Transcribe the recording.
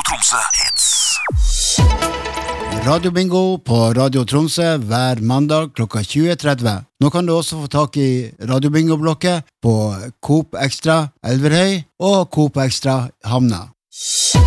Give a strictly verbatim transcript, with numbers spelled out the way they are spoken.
Radio Tromsø Hits. Radio Bingo på Radio Tromsø hver mandag klokka tjue tretti. Nå kan du også få tak i Radio Bingo-blokket på Coop Extra Elverhøy og Coop Extra Hamna.